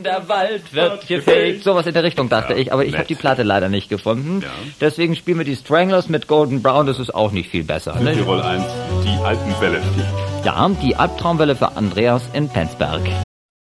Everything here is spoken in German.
und der Wald wird gefegt. Sowas in der Richtung dachte ich, aber ich habe die Platte leider nicht gefunden. Ja. Deswegen spielen wir die Stranglers mit Golden Brown, das ist auch nicht viel besser. Ne? Tirol 1, die Alpenwelle. Ja, die Albtraumwelle für Andreas in Penzberg.